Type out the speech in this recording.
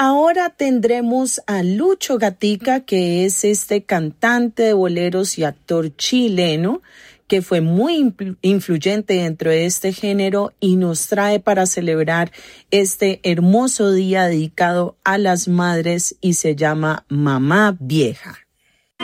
Ahora tendremos a Lucho Gatica, que es este cantante de boleros y actor chileno, que fue muy influyente dentro de este género y nos trae para celebrar este hermoso día dedicado a las madres y se llama Mamá Vieja.